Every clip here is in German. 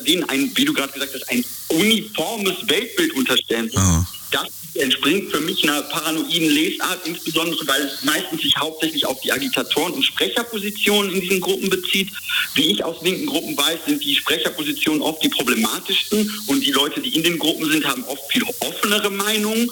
denen wie du gerade gesagt hast, ein uniformes Weltbild unterstellen. Das entspringt für mich einer paranoiden Lesart, insbesondere weil es meistens sich hauptsächlich auf die Agitatoren und Sprecherpositionen in diesen Gruppen bezieht. Wie ich aus linken Gruppen weiß, sind die Sprecherpositionen oft die problematischsten und die Leute, die in den Gruppen sind, haben oft viel offenere Meinungen.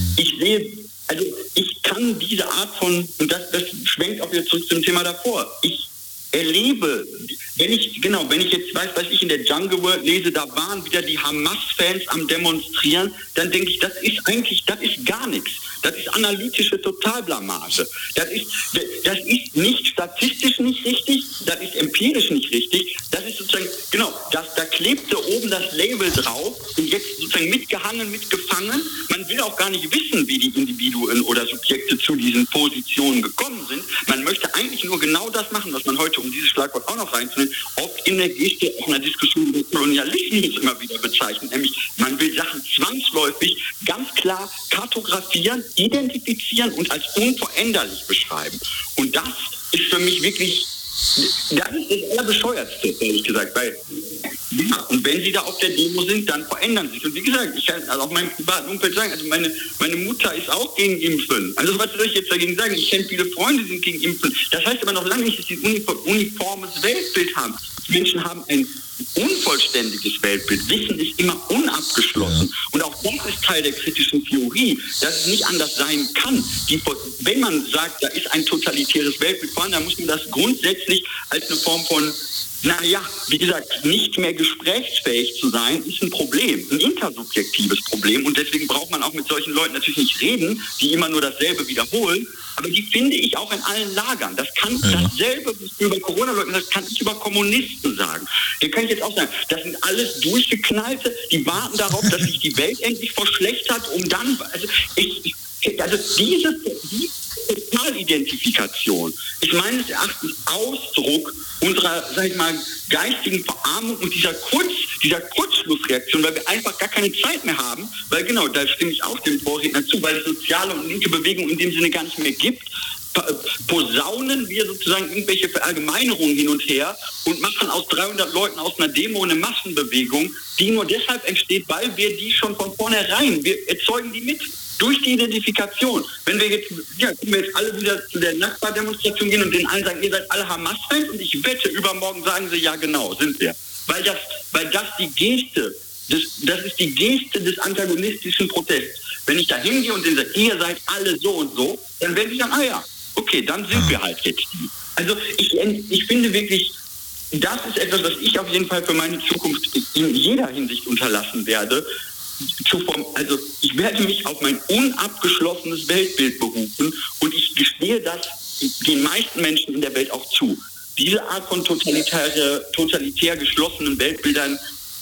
Ich kann diese Art von, und das schwenkt auch wieder zurück zum Thema davor, ich erlebe, wenn ich jetzt weiß, was ich in der Jungle World lese, da waren wieder die Hamas-Fans am Demonstrieren, dann denke ich, das ist gar nichts. Das ist analytische Totalblamage. Das ist nicht statistisch nicht richtig, das ist empirisch nicht richtig. Das ist sozusagen, da klebte oben das Label drauf und jetzt sozusagen mitgehangen, mitgefangen. Man will auch gar nicht wissen, wie die Individuen oder Subjekte zu diesen Positionen gekommen sind. Man möchte eigentlich nur genau das machen, was man heute, um dieses Schlagwort auch noch reinzunehmen, oft in der Geste auch einer Diskussion über Kolonialismus immer wieder bezeichnet. Nämlich, man will Sachen zwangsläufig ganz klar kartografieren, identifizieren und als unveränderlich beschreiben. Und das ist für mich wirklich, das ist das Allerbescheuertste, ehrlich gesagt, weil, und wenn sie da auf der Demo sind, dann verändern sie sich. Und wie gesagt, ich kann auch meinem privaten Umfeld sagen, also meine Mutter ist auch gegen Impfen. Also was soll ich jetzt dagegen sagen? Ich kenne viele Freunde, die sind gegen Impfen. Das heißt aber noch lange nicht, dass sie ein uniformes Weltbild haben. Menschen haben ein unvollständiges Weltbild. Wissen ist immer unabgeschlossen. Und auch das ist Teil der kritischen Theorie, dass es nicht anders sein kann. Wenn man sagt, da ist ein totalitäres Weltbild vorhanden, dann muss man das grundsätzlich als eine Form von, wie gesagt, nicht mehr gesprächsfähig zu sein, ist ein Problem, ein intersubjektives Problem. Und deswegen braucht man auch mit solchen Leuten natürlich nicht reden, die immer nur dasselbe wiederholen. Aber die finde ich auch in allen Lagern. Dasselbe, was du über Corona leugnen, das kann ich über Kommunisten sagen. Den kann ich jetzt auch sagen, das sind alles Durchgeknallte, die warten darauf, dass sich die Welt endlich verschlechtert, um dann, diese Totalidentifikation ist meines Erachtens Ausdruck unserer, geistigen Verarmung und dieser Kurzschlussreaktion, weil wir einfach gar keine Zeit mehr haben, weil da stimme ich auch dem Vorredner zu, weil es soziale und linke Bewegungen in dem Sinne gar nicht mehr gibt, posaunen wir sozusagen irgendwelche Verallgemeinerungen hin und her und machen aus 300 Leuten aus einer Demo eine Massenbewegung, die nur deshalb entsteht, weil wir die schon von vornherein, wir erzeugen die mit. Durch die Identifikation. Wenn wir jetzt, können wir jetzt alle wieder zu der Nachbardemonstration gehen und den allen sagen, ihr seid alle Hamas-Fans und ich wette, übermorgen sagen sie, ja genau, sind wir. Weil das die Geste, das ist die Geste des antagonistischen Protests. Wenn ich da hingehe und denen sage, ihr seid alle so und so, dann werden sie sagen, okay, dann sind wir halt jetzt die. Also ich finde wirklich, das ist etwas, was ich auf jeden Fall für meine Zukunft in jeder Hinsicht unterlassen werde. Ich werde mich auf mein unabgeschlossenes Weltbild berufen und ich gestehe das den meisten Menschen in der Welt auch zu. Diese Art von totalitär geschlossenen Weltbildern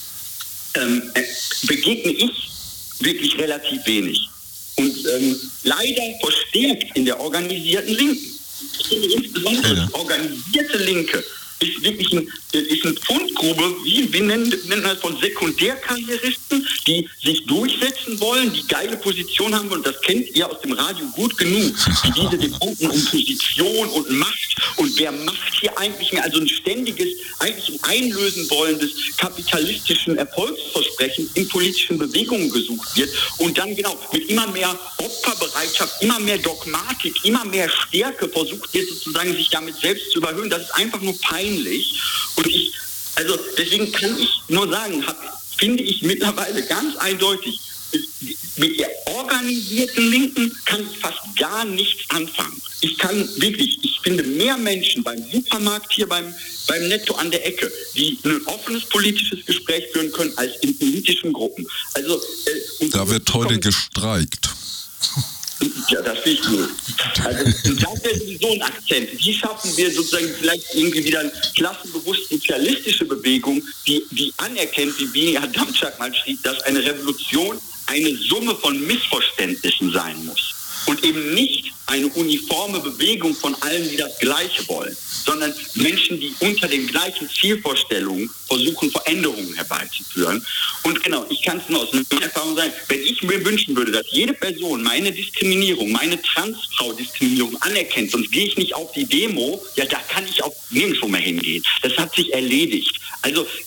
begegne ich wirklich relativ wenig. Und leider verstärkt in der organisierten Linken. Ich finde insbesondere die organisierte Linke ist wirklich eine Fundgrube, wie nennen das von Sekundärkarrieristen, die sich durchsetzen wollen, die geile Position haben wollen. Und das kennt ihr aus dem Radio gut genug, wie diese Debatten um Position und Macht und wer macht hier eigentlich mehr, also ein ständiges, eigentlich ein Einlösen wollen des kapitalistischen Erfolgsversprechens in politischen Bewegungen gesucht wird und dann mit immer mehr Opferbereitschaft, immer mehr Dogmatik, immer mehr Stärke versucht wird sozusagen sich damit selbst zu überhöhen. Das ist einfach nur peinlich. Und deswegen kann ich nur sagen, finde ich mittlerweile ganz eindeutig, mit der organisierten Linken kann ich fast gar nichts anfangen. Ich finde mehr Menschen beim Supermarkt hier beim Netto an der Ecke, die ein offenes politisches Gespräch führen können, als in politischen Gruppen. Da wird heute gestreikt. Ja, das finde ich gut. Also das wäre so ein Akzent. Wie schaffen wir sozusagen vielleicht irgendwie wieder eine klassenbewusst sozialistische Bewegung, die anerkennt, wie Bini Adamczak mal schrieb, dass eine Revolution eine Summe von Missverständnissen sein muss. Und eben nicht eine uniforme Bewegung von allen, die das Gleiche wollen, sondern Menschen, die unter den gleichen Zielvorstellungen versuchen, Veränderungen herbeizuführen. Und ich kann es nur aus meiner Erfahrung sagen, wenn ich mir wünschen würde, dass jede Person meine Diskriminierung, meine Transfrau-Diskriminierung anerkennt, sonst gehe ich nicht auf die Demo, da kann ich auch nirgendwo mehr hingehen. Das hat sich erledigt. Also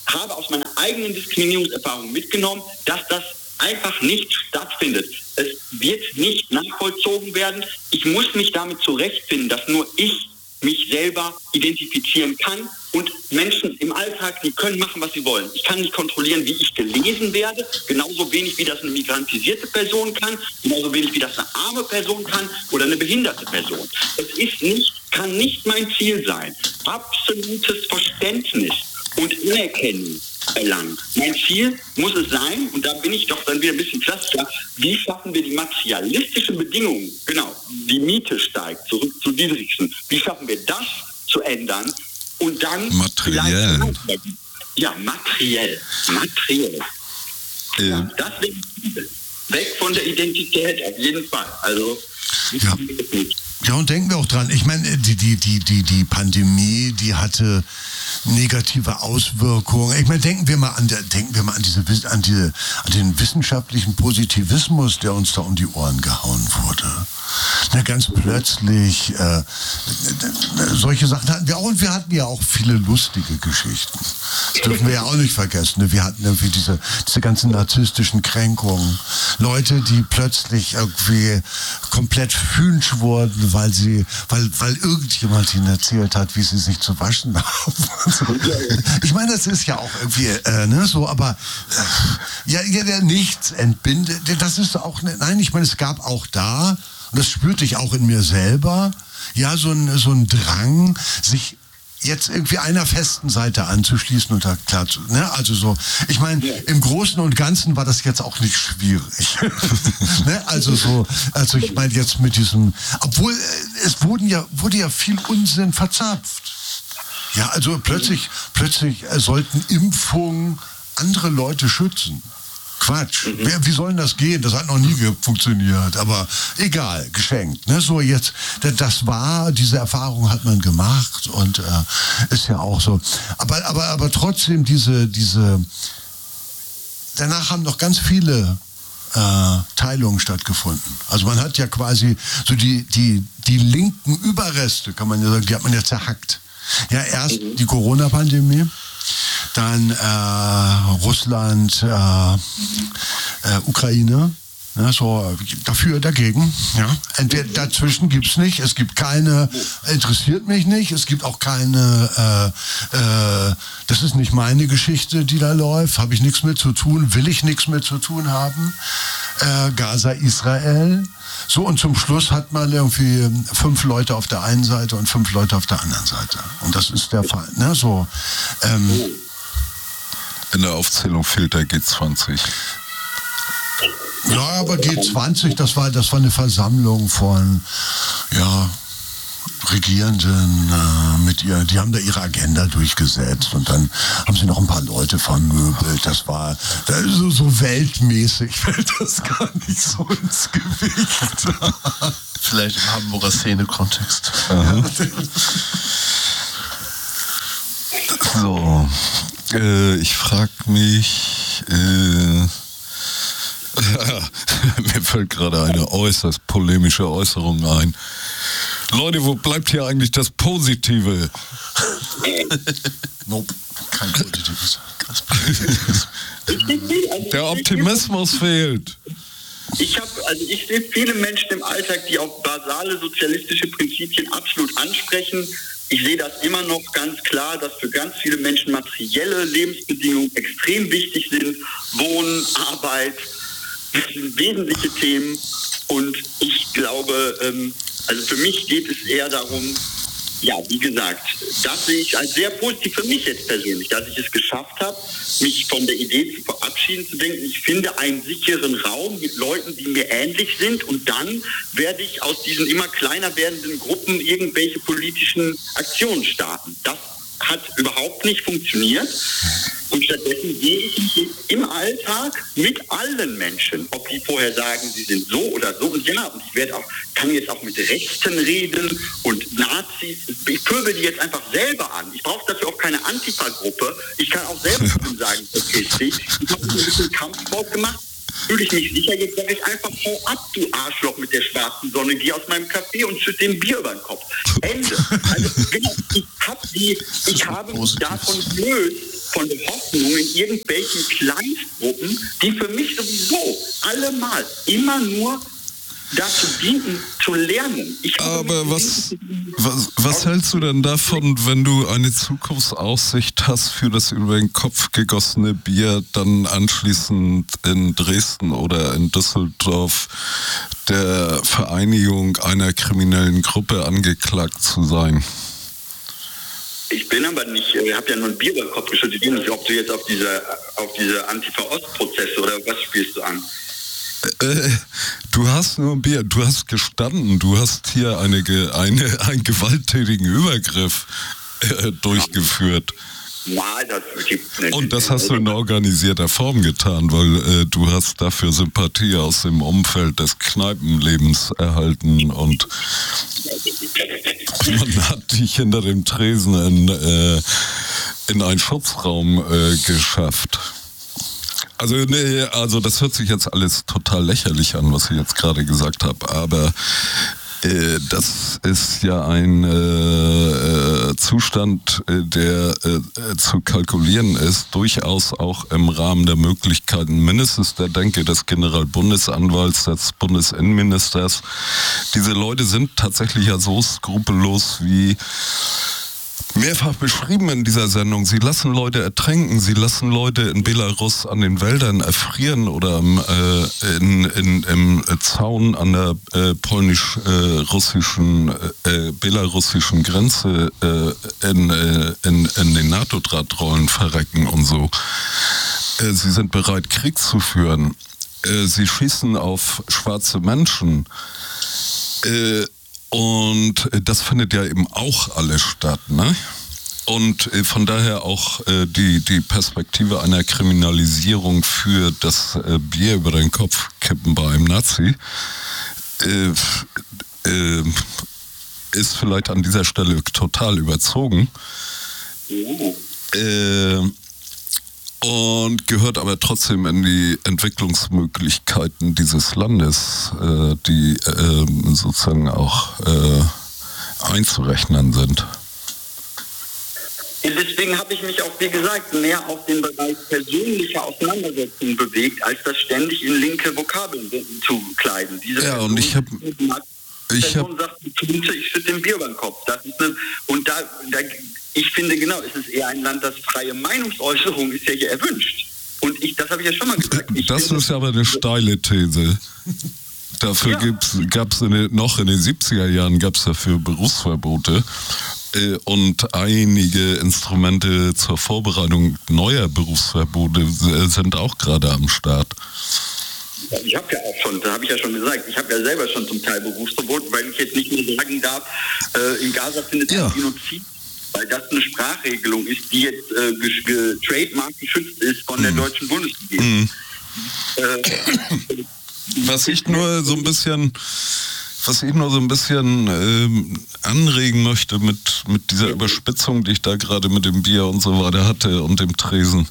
habe aus meiner eigenen Diskriminierungserfahrung mitgenommen, dass das einfach nicht stattfindet. Es wird nicht nachvollzogen werden. Ich muss mich damit zurechtfinden, dass nur ich mich selber identifizieren kann und Menschen im Alltag, die können machen, was sie wollen. Ich kann nicht kontrollieren, wie ich gelesen werde, genauso wenig wie das eine migrantisierte Person kann, genauso wenig wie das eine arme Person kann oder eine behinderte Person. Es ist nicht, kann nicht mein Ziel sein, absolutes Verständnis und Anerkennung erlangen. Mein Ziel muss es sein, und da bin ich doch dann wieder ein bisschen klassischer, wie schaffen wir die materialistischen Bedingungen, genau, die Miete steigt, zurück zu niedrigsten, wie schaffen wir das zu ändern und dann... Materiell. Ja, materiell. Ja, das wäre weg von der Identität, auf jeden Fall. Also, ja. Ja, und denken wir auch dran. Ich meine, die Pandemie, die hatte negative Auswirkungen. Ich meine, denken wir mal an den wissenschaftlichen Positivismus, der uns da um die Ohren gehauen wurde. Na, ganz plötzlich solche Sachen hatten wir auch, und wir hatten ja auch viele lustige Geschichten. Das dürfen wir ja auch nicht vergessen. Wir hatten irgendwie diese ganzen narzisstischen Kränkungen. Leute, die plötzlich irgendwie komplett fünsch wurden, weil irgendjemand ihnen erzählt hat, wie sie sich zu waschen haben. Ich meine, das ist ja auch irgendwie so, aber der nichts entbindet, das ist auch, nein, ich meine, es gab auch da, und das spürte ich auch in mir selber, ja, so ein Drang, sich jetzt irgendwie einer festen Seite anzuschließen und da klar zu, ne? Also so, ich meine, im Großen und Ganzen war das jetzt auch nicht schwierig. Ne? Also ich meine jetzt mit diesem, obwohl es wurde ja viel Unsinn verzapft. Ja, also plötzlich sollten Impfungen andere Leute schützen. Quatsch. Wie soll denn das gehen? Das hat noch nie funktioniert. Aber egal, geschenkt. Ne? So jetzt, diese Erfahrung hat man gemacht und ist ja auch so. Aber trotzdem danach haben noch ganz viele Teilungen stattgefunden. Also man hat ja quasi so die linken Überreste, kann man ja sagen, die hat man ja zerhackt. Ja, erst die Corona-Pandemie, dann Russland, Ukraine, ja, so dafür, dagegen. Ja. Entweder dazwischen gibt es nicht, es gibt keine, interessiert mich nicht, es gibt auch keine, das ist nicht meine Geschichte, die da läuft, habe ich nichts mit zu tun, will ich nichts mit zu tun haben. Gaza, Israel. So, und zum Schluss hat man irgendwie 5 Leute auf der einen Seite und 5 Leute auf der anderen Seite. Und das ist der Fall. Ne? So, in der Aufzählung fehlt der G20. Ja, aber G20, das war eine Versammlung von, ja, Regierenden die haben da ihre Agenda durchgesetzt und dann haben sie noch ein paar Leute vermöbelt. Das war so weltmäßig, fällt das gar nicht so ins Gewicht. Vielleicht im Hamburger Szene-Kontext. So, ich frage mich, mir fällt gerade eine äußerst polemische Äußerung ein. Leute, wo bleibt hier eigentlich das Positive? Nope, kein Positives. Der Optimismus fehlt. Ich sehe viele Menschen im Alltag, die auf basale sozialistische Prinzipien absolut ansprechen. Ich sehe das immer noch ganz klar, dass für ganz viele Menschen materielle Lebensbedingungen extrem wichtig sind. Wohnen, Arbeit, das sind wesentliche Themen. Und ich glaube, also für mich geht es eher darum, ja, wie gesagt, das sehe ich als sehr positiv für mich jetzt persönlich, dass ich es geschafft habe, mich von der Idee zu verabschieden, zu denken, ich finde einen sicheren Raum mit Leuten, die mir ähnlich sind, und dann werde ich aus diesen immer kleiner werdenden Gruppen irgendwelche politischen Aktionen starten. Das hat überhaupt nicht funktioniert. Und stattdessen sehe ich mich im Alltag mit allen Menschen, ob die vorher sagen, sie sind so oder so. Und ja, und ich kann jetzt auch mit Rechten reden und Nazis. Ich pöbel die jetzt einfach selber an. Ich brauche dafür auch keine Antifa-Gruppe. Ich kann auch selber sagen, verpiss dich. Ich habe ein bisschen Kampfsport gemacht. Fühle ich mich sicher, jetzt sage ich einfach, hau ab, du Arschloch mit der schwarzen Sonne, geh aus meinem Café und schütt dem Bier über den Kopf. Ende. Also, genau, ich habe mich davon gelöst, von Hoffnung in irgendwelchen Kleinstgruppen, die für mich sowieso allemal immer nur dazu dienen, zu lernen. Aber was hältst du denn davon, wenn du eine Zukunftsaussicht hast für das über den Kopf gegossene Bier, dann anschließend in Dresden oder in Düsseldorf der Vereinigung einer kriminellen Gruppe angeklagt zu sein? Ich bin aber nicht, ich habe ja nur ein Bier über den Kopf geschüttet. Ich weiß nicht, ob du jetzt auf diese Antifa-Ost-Prozesse oder was spielst du an? Du hast nur ein Bier, du hast gestanden, du hast hier einen gewalttätigen Übergriff durchgeführt. Und das hast du in organisierter Form getan, weil du hast dafür Sympathie aus dem Umfeld des Kneipenlebens erhalten und man hat dich hinter dem Tresen in einen Schutzraum geschafft. Also das hört sich jetzt alles total lächerlich an, was ich jetzt gerade gesagt habe, aber das ist ja ein Zustand, der zu kalkulieren ist, durchaus auch im Rahmen der Möglichkeiten mindestens der Denke des Generalbundesanwalts, des Bundesinnenministers. Diese Leute sind tatsächlich ja so skrupellos wie mehrfach beschrieben in dieser Sendung. Sie lassen Leute ertränken, sie lassen Leute in Belarus an den Wäldern erfrieren oder im Zaun an der polnisch-russischen, belarussischen Grenze in den NATO-Drahtrollen verrecken und so. Sie sind bereit, Krieg zu führen. Sie schießen auf schwarze Menschen. Und das findet ja eben auch alles statt, ne? Und von daher auch die Perspektive einer Kriminalisierung für das Bier über den Kopf kippen bei einem Nazi ist vielleicht an dieser Stelle total überzogen. Und gehört aber trotzdem in die Entwicklungsmöglichkeiten dieses Landes, die sozusagen auch einzurechnen sind. Deswegen habe ich mich auch, wie gesagt, mehr auf den Bereich persönlicher Auseinandersetzung bewegt, als das ständig in linke Vokabeln zu kleiden. Diese ja, Person, und ich sagt, ich schütte den Bier über den Kopf. Das ist ich finde genau, es ist eher ein Land, das freie Meinungsäußerung ist ja hier erwünscht. Und das habe ich ja schon mal gesagt. Das ist aber eine steile These. Dafür gab es noch in den 70er Jahren gab es dafür Berufsverbote und einige Instrumente zur Vorbereitung neuer Berufsverbote sind auch gerade am Start. Ich habe ja auch schon, das habe ich ja schon gesagt, ich habe ja selber schon zum Teil Berufsverbot, weil ich jetzt nicht mehr sagen darf, in Gaza findet ein Genozid, weil das eine Sprachregelung ist, die jetzt getrademarkt geschützt ist von der deutschen Bundesregierung. Was ich nur so ein bisschen anregen möchte mit dieser Überspitzung, die ich da gerade mit dem Bier und so weiter hatte und dem Tresen.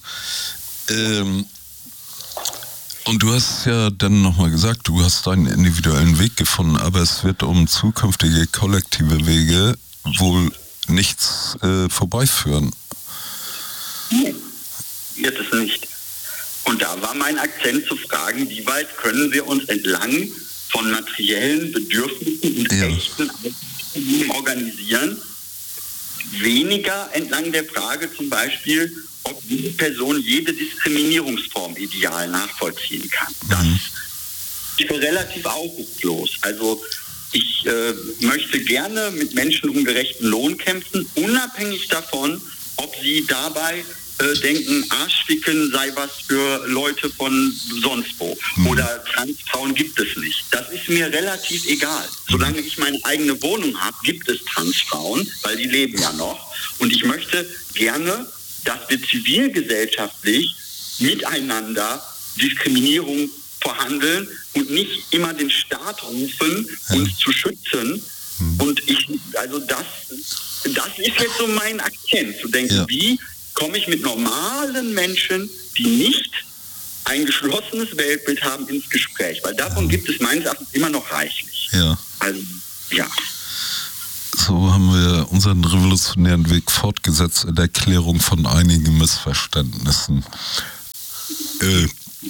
Und du hast ja dann nochmal gesagt, du hast deinen individuellen Weg gefunden, aber es wird um zukünftige kollektive Wege wohl nichts vorbeiführen. Nee, wird es nicht. Und da war mein Akzent zu fragen, wie weit können wir uns entlang von materiellen Bedürfnissen und echten organisieren, weniger entlang der Frage zum Beispiel, ob diese Person jede Diskriminierungsform ideal nachvollziehen kann. Das ist relativ aussichtslos. Also ich möchte gerne mit menschenungerechten Lohn kämpfen, unabhängig davon, ob sie dabei denken, Arschficken sei was für Leute von sonst wo. Oder Transfrauen gibt es nicht. Das ist mir relativ egal. Solange ich meine eigene Wohnung habe, gibt es Transfrauen, weil die leben ja noch. Und ich möchte gerne, dass wir zivilgesellschaftlich miteinander Diskriminierung verhandeln und nicht immer den Staat rufen, uns zu schützen. Und das ist jetzt so mein Akzent, zu denken, wie komme ich mit normalen Menschen, die nicht ein geschlossenes Weltbild haben, ins Gespräch. Weil davon gibt es meines Erachtens immer noch reichlich. Ja. Also, ja. so haben wir unseren revolutionären Weg fortgesetzt in der Klärung von einigen Missverständnissen. I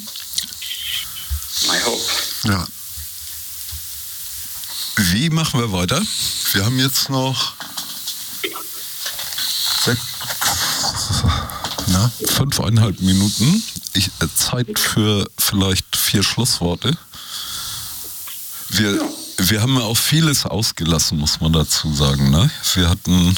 hope. Ja. Wie machen wir weiter? Wir haben jetzt noch 5,5 Minuten. Zeit für vielleicht 4 Schlussworte. Wir haben ja auch vieles ausgelassen, muss man dazu sagen. Ne? Wir hatten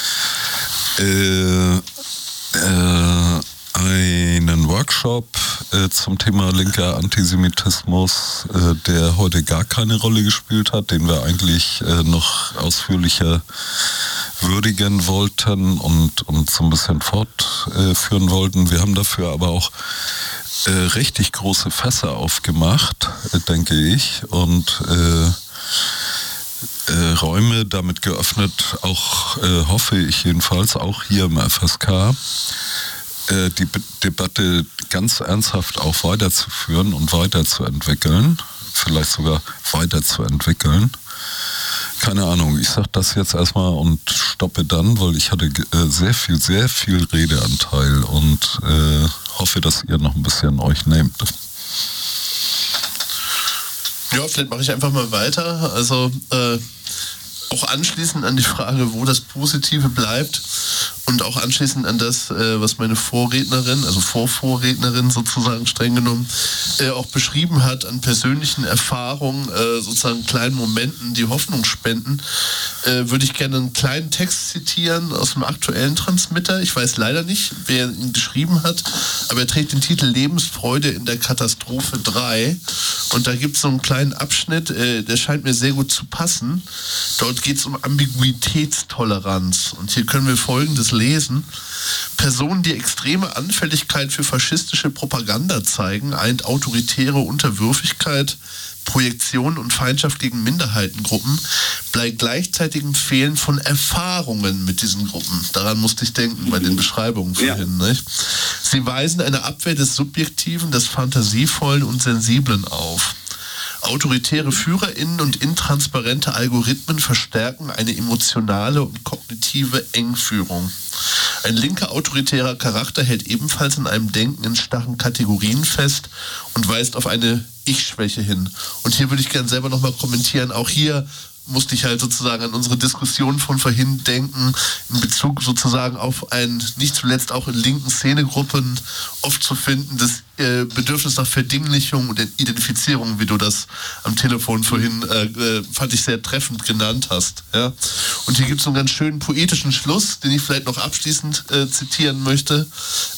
einen Workshop zum Thema linker Antisemitismus, der heute gar keine Rolle gespielt hat, den wir eigentlich noch ausführlicher würdigen wollten und so ein bisschen fortführen wollten. Wir haben dafür aber auch richtig große Fässer aufgemacht, denke ich, und Räume damit geöffnet, auch hoffe ich jedenfalls, auch hier im FSK, die Debatte ganz ernsthaft auch weiterzuführen und weiterzuentwickeln, vielleicht sogar weiterzuentwickeln. Keine Ahnung, ich sage das jetzt erstmal und stoppe dann, weil ich hatte sehr viel Redeanteil und hoffe, dass ihr noch ein bisschen euch nehmt. Ja, vielleicht mache ich einfach mal weiter. Also auch anschließend an die Frage, wo das Positive bleibt und auch anschließend an das, was meine Vorrednerin, also Vorrednerin sozusagen streng genommen, auch beschrieben hat an persönlichen Erfahrungen, sozusagen kleinen Momenten, die Hoffnung spenden, würde ich gerne einen kleinen Text zitieren aus dem aktuellen Transmitter. Ich weiß leider nicht, wer ihn geschrieben hat, aber er trägt den Titel Lebensfreude in der Katastrophe 3 und da gibt es so einen kleinen Abschnitt, der scheint mir sehr gut zu passen. Dort geht es um Ambiguitätstoleranz und hier können wir Folgendes lesen. Personen, die extreme Anfälligkeit für faschistische Propaganda zeigen, eint autoritäre Unterwürfigkeit, Projektion und Feindschaft gegen Minderheitengruppen, bei gleichzeitigem Fehlen von Erfahrungen mit diesen Gruppen. Daran musste ich denken bei den Beschreibungen vorhin. Nicht? Sie weisen eine Abwehr des Subjektiven, des Fantasievollen und Sensiblen auf. Autoritäre FührerInnen und intransparente Algorithmen verstärken eine emotionale und kognitive Engführung. Ein linker autoritärer Charakter hält ebenfalls in einem Denken in starren Kategorien fest und weist auf eine Ich-Schwäche hin. Und hier würde ich gerne selber nochmal kommentieren, auch hier musste ich halt sozusagen an unsere Diskussion von vorhin denken, in Bezug sozusagen auf ein, nicht zuletzt auch in linken Szenegruppen oft zu finden, das Bedürfnis nach Verdinglichung und Identifizierung, wie du das am Telefon vorhin, fand ich sehr treffend genannt hast. Ja? Und hier gibt es einen ganz schönen poetischen Schluss, den ich vielleicht noch abschließend zitieren möchte.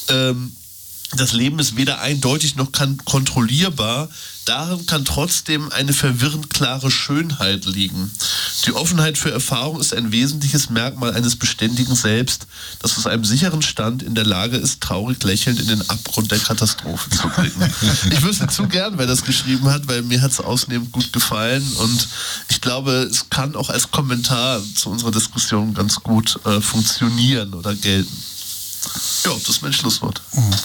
Das Leben ist weder eindeutig noch kontrollierbar. Darin kann trotzdem eine verwirrend klare Schönheit liegen. Die Offenheit für Erfahrung ist ein wesentliches Merkmal eines beständigen Selbst, das aus einem sicheren Stand in der Lage ist, traurig lächelnd in den Abgrund der Katastrophe zu blicken. Ich wüsste zu gern, wer das geschrieben hat, weil mir hat es ausnehmend gut gefallen und ich glaube, es kann auch als Kommentar zu unserer Diskussion ganz gut funktionieren oder gelten. Ja, das ist mein Schlusswort.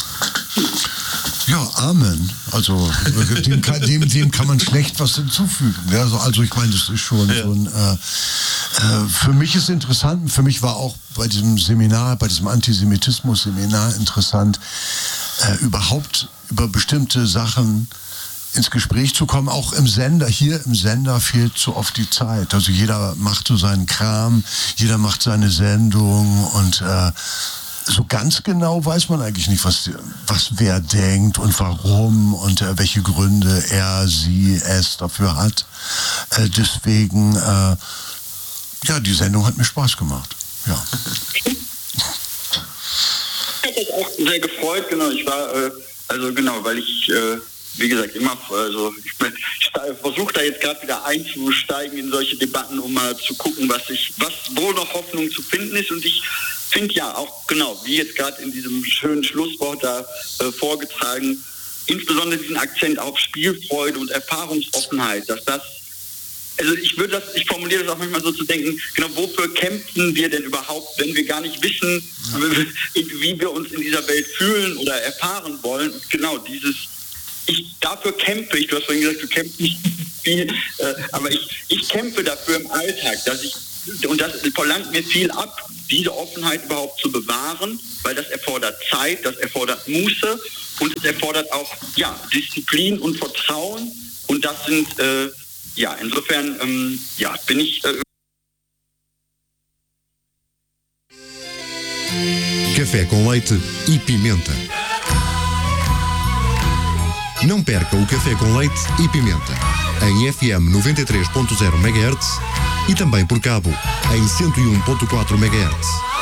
Ja, Amen. Also dem kann man schlecht was hinzufügen. Ja, also ich meine, das ist schon so ein... für mich ist interessant, für mich war auch bei diesem Seminar, bei diesem Antisemitismus-Seminar interessant, überhaupt über bestimmte Sachen ins Gespräch zu kommen, auch im Sender. Hier im Sender fehlt so oft die Zeit. Also jeder macht so seinen Kram, jeder macht seine Sendung und so ganz genau weiß man eigentlich nicht, was wer denkt und warum und welche Gründe er, sie, es dafür hat. Deswegen, die Sendung hat mir Spaß gemacht. Ja. Ich habe das auch sehr gefreut, genau. Ich war, weil ich, wie gesagt, immer, ich versuche da jetzt gerade wieder einzusteigen in solche Debatten, um mal zu gucken, wo noch Hoffnung zu finden ist. Und ich finde ja auch, genau, wie jetzt gerade in diesem schönen Schlusswort da vorgetragen, insbesondere diesen Akzent auf Spielfreude und Erfahrungsoffenheit, dass das, ich formuliere das auch manchmal so zu denken, genau, wofür kämpfen wir denn überhaupt, wenn wir gar nicht wissen, wie wir uns in dieser Welt fühlen oder erfahren wollen. Und genau dafür kämpfe ich, du hast vorhin gesagt, du kämpfst nicht viel, aber ich kämpfe dafür im Alltag, dass ich und das verlangt mir viel ab, diese Offenheit überhaupt zu bewahren, weil das erfordert Zeit, das erfordert Muße und es erfordert auch Disziplin und Vertrauen. Und das sind, insofern, bin ich... Café com leite e pimenta. Não perca o Café com leite e pimenta em FM 93.0 MHz e também por cabo em 101.4 MHz.